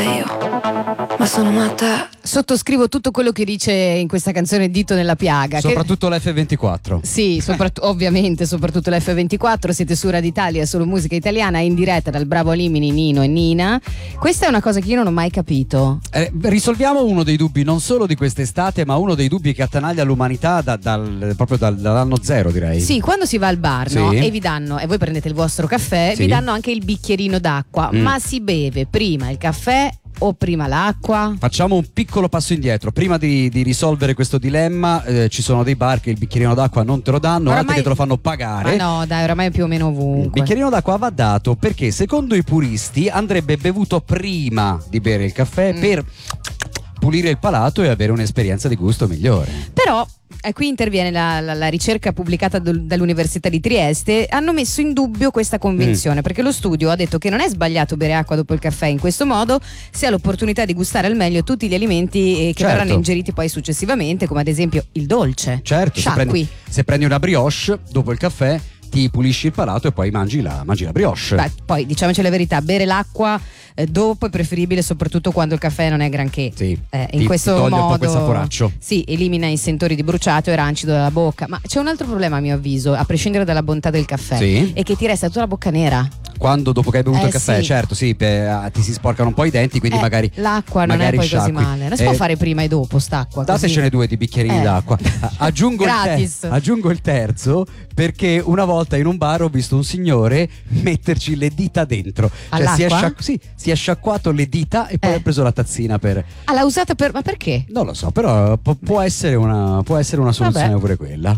io, ma sono matta. Sottoscrivo tutto quello che dice in questa canzone Dito nella piaga. Soprattutto l'F24. Sì, ovviamente, soprattutto l'F24. Siete su Radio Italia, solo musica italiana, in diretta dal Bravo Limini, Nino e Nina. Questa è una cosa che io non ho mai capito. Risolviamo uno dei dubbi, non solo di quest'estate, ma uno dei dubbi che attanaglia l'umanità proprio dall'anno zero, direi. Sì, quando si va al bar, no? E vi danno, e voi prendete il vostro caffè, vi danno anche il bicchierino d'acqua. Ma si beve prima il caffè o prima l'acqua? Facciamo un piccolo passo indietro. Prima di risolvere questo dilemma, ci sono dei bar che il bicchierino d'acqua non te lo danno, altri che te lo fanno pagare. Ma no, dai, oramai più o meno ovunque. Il bicchierino d'acqua va dato perché secondo i puristi andrebbe bevuto prima di bere il caffè per pulire il palato e avere un'esperienza di gusto migliore. Però qui interviene la ricerca pubblicata dall'Università di Trieste. Hanno messo in dubbio questa convinzione perché lo studio ha detto che non è sbagliato bere acqua dopo il caffè. In questo modo si ha l'opportunità di gustare al meglio tutti gli alimenti che verranno ingeriti poi successivamente, come ad esempio il dolce. Certo, se prendi una brioche dopo il caffè ti pulisci il palato e poi mangi la brioche. Beh, poi diciamoci la verità, bere l'acqua dopo è preferibile, soprattutto quando il caffè non è granché. Sì, in questo toglie modo un po' quel saporaccio. Sì, elimina i sentori di bruciato e rancido dalla bocca. Ma c'è un altro problema a mio avviso, a prescindere dalla bontà del caffè, è che ti resta tutta la bocca nera. Quando dopo che hai bevuto il caffè, certo, ti si sporcano un po' i denti, quindi magari l'acqua non è poi sciacqui. Così male. Non si può fare prima e dopo st'acqua. Datecene 2 di bicchierini d'acqua. Aggiungo il terzo perché una volta in un bar ho visto un signore metterci le dita dentro. Cioè si è sciacquato le dita e poi ha preso la tazzina per. L'ha usata per. Ma perché? Non lo so, però può essere una soluzione pure quella.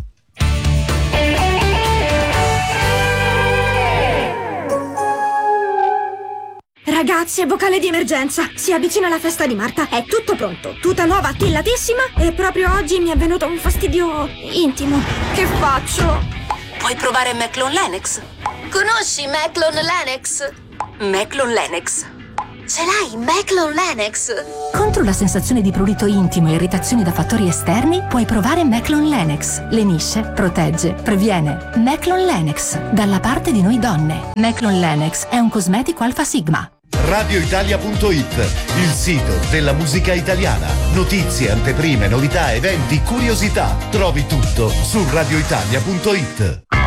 Ragazzi, è vocale di emergenza. Si avvicina la festa di Marta. È tutto pronto. Tuta nuova, attillatissima. E proprio oggi mi è venuto un fastidio intimo. Che faccio? Puoi provare Meclon Lennox. Conosci Meclon Lennox? Meclon Lennox. Ce l'hai, Meclon Lennox? Contro la sensazione di prurito intimo e irritazioni da fattori esterni, puoi provare Meclon Lennox. Lenisce, protegge, previene. Meclon Lennox, dalla parte di noi donne. Meclon Lennox è un cosmetico Alfa Sigma. radioitalia.it, il sito della musica italiana. Notizie, anteprime, novità, eventi, curiosità. Trovi tutto su radioitalia.it.